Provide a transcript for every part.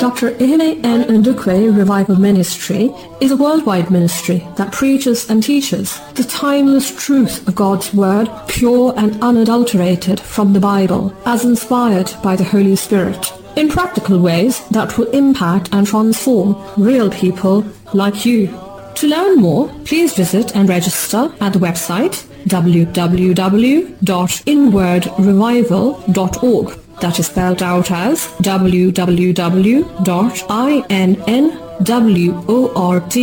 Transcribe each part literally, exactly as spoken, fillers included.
Doctor Ihene N. Ndukwe Revival Ministry is a worldwide ministry that preaches and teaches the timeless truth of God's Word, pure and unadulterated from the Bible, as inspired by the Holy Spirit, in practical ways that will impact and transform real people like you. To learn more, please visit and register at the website w w w dot inward revival dot org. That is spelled out as w w w dot inward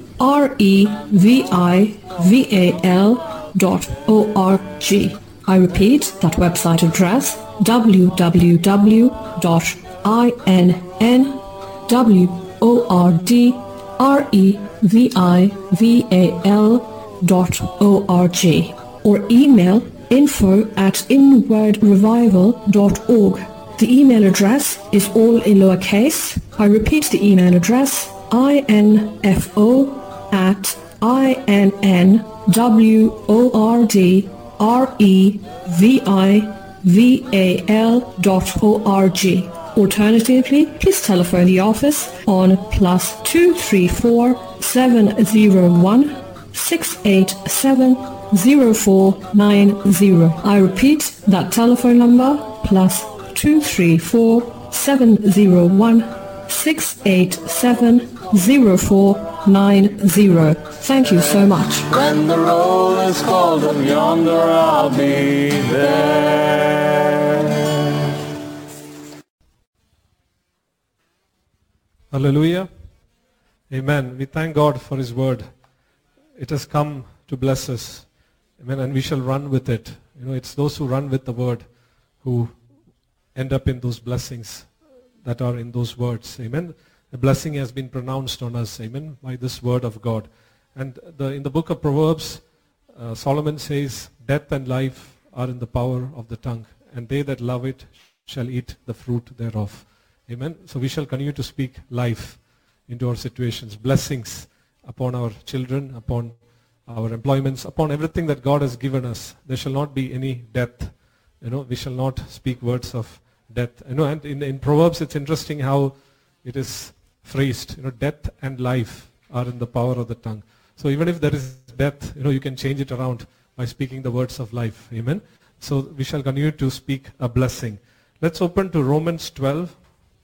revival dot org. I repeat that website address, w w w dot inward revival dot org, or email info at inward revival dot org. The email address is all in lowercase. I repeat the email address, info at inward revival dot org. Alternatively, please telephone the office on plus two three four seven zero one six eight seven zero four nine zero. I repeat that telephone number, plus two three four seven zero one six eight seven zero four nine zero. Thank you so much. When the roll is called from yonder, I'll be there. Hallelujah. Amen. We thank God for His word. It has come to bless us. Amen. And we shall run with it. You know, it's those who run with the word who end up in those blessings that are in those words. Amen. The blessing has been pronounced on us. Amen. By this word of God. And the, in the book of Proverbs, uh, Solomon says, death and life are in the power of the tongue, and they that love it shall eat the fruit thereof. Amen. So we shall continue to speak life into our situations, blessings upon our children, upon our employments, upon everything that God has given us. There shall not be any death. You know, we shall not speak words of death. You know, and in, in Proverbs, it's interesting how it is phrased. You know, death and life are in the power of the tongue. So even if there is death, you know, you can change it around by speaking the words of life. Amen. So we shall continue to speak a blessing. Let's open to Romans twelve.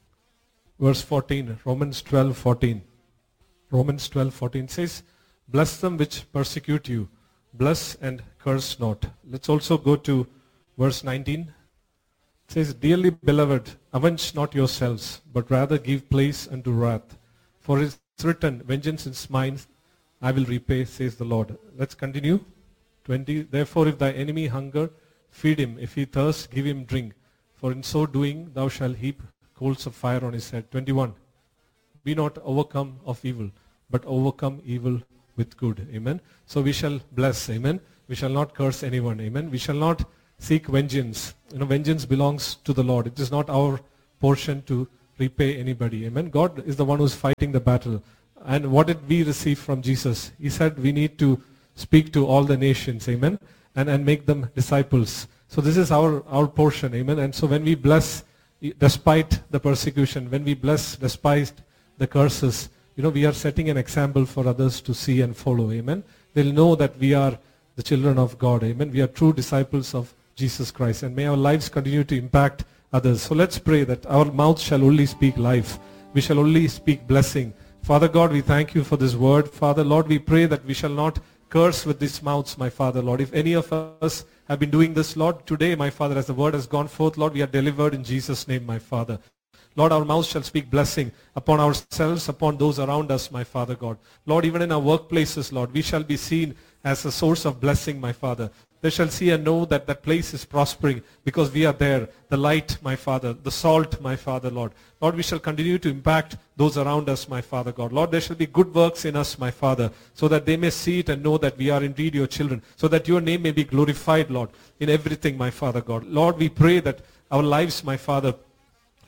Verse fourteen, Romans twelve fourteen. Romans twelve fourteen says, bless them which persecute you, bless and curse not. Let's also go to verse nineteen. It says, dearly beloved, avenge not yourselves, but rather give place unto wrath. For it is written, vengeance is mine, I will repay, says the Lord. Let's continue. twenty. Therefore if thy enemy hunger, feed him. If he thirst, give him drink. For in so doing thou shalt heap coals of fire on his head. twenty-one. Be not overcome of evil, but overcome evil with good. Amen. So we shall bless. Amen. We shall not curse anyone. Amen. We shall not seek vengeance. You know, vengeance belongs to the Lord. It is not our portion to repay anybody. Amen. God is the one who is fighting the battle. And what did we receive from Jesus? He said we need to speak to all the nations. Amen. And, and make them disciples. So this is our, our portion. Amen. And so when we bless despite the persecution, when we bless despite the curses, you know, we are setting an example for others to see and follow. Amen. They'll know that we are the children of God. Amen. We are true disciples of Jesus Christ, and may our lives continue to impact others. So let's pray that our mouth shall only speak life. We shall only speak blessing. Father God, we thank you for this word. Father, Lord, we pray that we shall not curse with these mouths, my Father, Lord. If any of us have been doing this, Lord, today, my Father, as the word has gone forth, Lord, we are delivered in Jesus' name, my Father. Lord, our mouth shall speak blessing upon ourselves, upon those around us, my Father God. Lord, even in our workplaces, Lord, we shall be seen as a source of blessing, my Father. They shall see and know that that place is prospering because we are there. The light, my Father, the salt, my Father, Lord. Lord, we shall continue to impact those around us, my Father God. Lord, there shall be good works in us, my Father, so that they may see it and know that we are indeed your children, so that your name may be glorified, Lord, in everything, my Father God. Lord, we pray that our lives, my Father,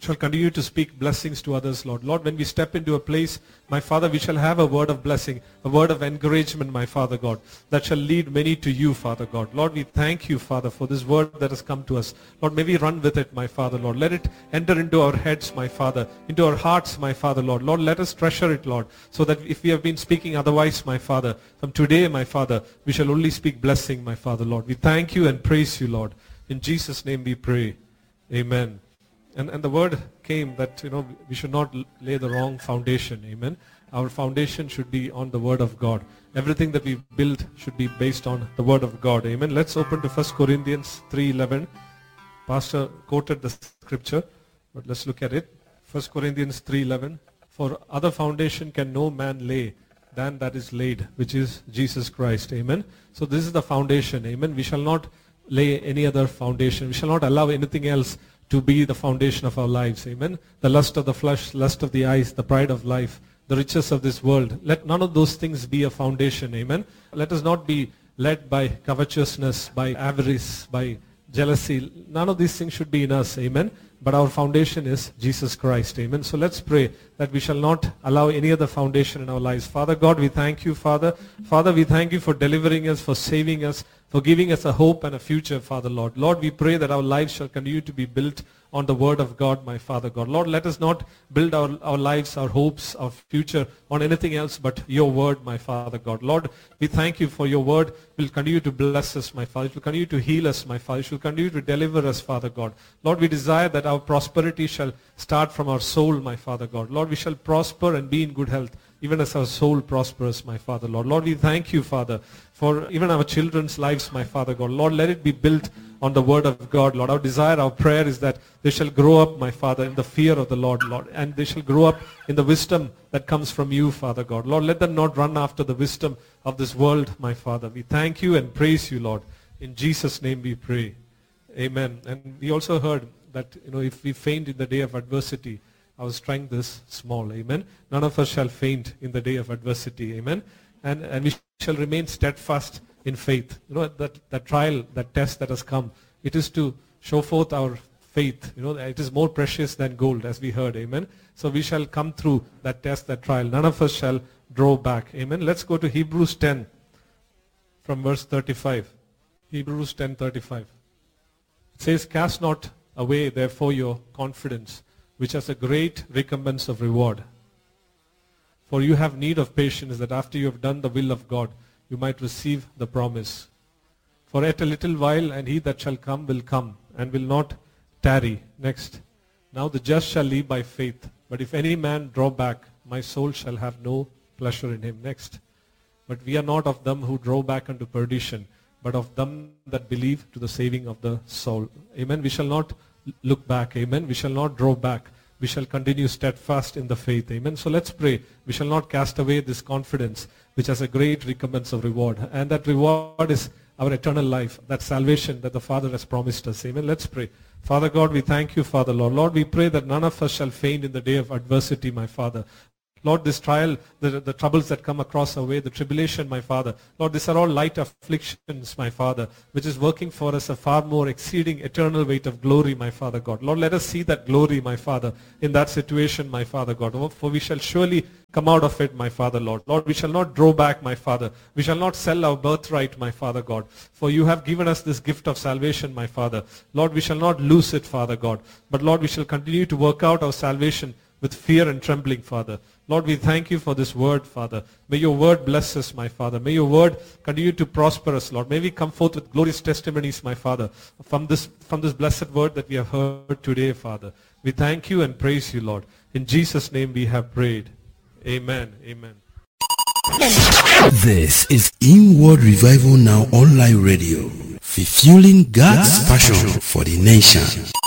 shall continue to speak blessings to others, Lord. Lord, when we step into a place, my Father, we shall have a word of blessing, a word of encouragement, my Father God, that shall lead many to you, Father God. Lord, we thank you, Father, for this word that has come to us. Lord, may we run with it, my Father, Lord. Let it enter into our heads, my Father, into our hearts, my Father, Lord. Lord, let us treasure it, Lord, so that if we have been speaking otherwise, my Father, from today, my Father, we shall only speak blessing, my Father, Lord. We thank you and praise you, Lord. In Jesus' name we pray. Amen. And, and the word came that, you know, we should not lay the wrong foundation. Amen. Our foundation should be on the word of God. Everything that we build should be based on the word of God. Amen. Let's open to First Corinthians three eleven. Pastor quoted the scripture, but let's look at it. First Corinthians three eleven. For other foundation can no man lay than that is laid, which is Jesus Christ. Amen. So this is the foundation. Amen. We shall not lay any other foundation. We shall not allow anything else to be the foundation of our lives. Amen. The lust of the flesh, lust of the eyes, the pride of life, the riches of this world. Let none of those things be a foundation. Amen. Let us not be led by covetousness, by avarice, by jealousy. None of these things should be in us. Amen. But our foundation is Jesus Christ. Amen. So let's pray that we shall not allow any other foundation in our lives. Father God, we thank you, Father. Father, we thank you for delivering us, for saving us, for giving us a hope and a future, Father, Lord. Lord, we pray that our lives shall continue to be built on the word of God, my Father God. Lord, let us not build our, our lives, our hopes, our future on anything else but your word, my Father God. Lord, we thank you for your word will continue to bless us, my Father. It will continue to heal us, my Father. It will continue to deliver us, Father God. Lord, we desire that our prosperity shall start from our soul, my Father God. Lord, we shall prosper and be in good health, even as our soul prospers, my Father, Lord. Lord, we thank you, Father, for even our children's lives, my Father God. Lord, let it be built on the word of God, Lord. Our desire, our prayer is that they shall grow up, my Father, in the fear of the Lord, Lord. And they shall grow up in the wisdom that comes from you, Father God. Lord, let them not run after the wisdom of this world, my Father. We thank you and praise you, Lord. In Jesus' name we pray. Amen. And we also heard that, you know, if we faint in the day of adversity, our strength is small. Amen. None of us shall faint in the day of adversity. Amen. And, and we shall remain steadfast in faith. You know, that, that trial, that test that has come, it is to show forth our faith. You know, it is more precious than gold, as we heard. Amen. So we shall come through that test, that trial. None of us shall draw back. Amen. Let's go to Hebrews ten from verse thirty-five. Hebrews ten thirty-five. It says, cast not away therefore your confidence, which has a great recompense of reward. For you have need of patience, that after you have done the will of God, you might receive the promise. For yet a little while, and he that shall come will come, and will not tarry. Next. Now the just shall live by faith. But if any man draw back, my soul shall have no pleasure in him. Next. But we are not of them who draw back unto perdition, but of them that believe to the saving of the soul. Amen. We shall not look back. Amen. We shall not draw back. We shall continue steadfast in the faith. Amen. So let's pray. We shall not cast away this confidence, which has a great recompense of reward. And that reward is our eternal life, that salvation that the Father has promised us. Amen. Let's pray. Father God, we thank you, Father, Lord. Lord, we pray that none of us shall faint in the day of adversity, my Father. Lord, this trial, the, the troubles that come across our way, the tribulation, my Father. Lord, these are all light afflictions, my Father, which is working for us a far more exceeding eternal weight of glory, my Father God. Lord, let us see that glory, my Father, in that situation, my Father God. For we shall surely come out of it, my Father, Lord. Lord, we shall not draw back, my Father. We shall not sell our birthright, my Father God. For you have given us this gift of salvation, my Father. Lord, we shall not lose it, Father God. But Lord, we shall continue to work out our salvation with fear and trembling, Father. Lord, we thank you for this word, Father. May your word bless us, my Father. May your word continue to prosper us, Lord. May we come forth with glorious testimonies, my Father, from this, from this blessed word that we have heard today, Father. We thank you and praise you, Lord. In Jesus' name we have prayed. Amen. Amen. This is Inward Revival Now Online Radio, fulfilling God's passion for the nation.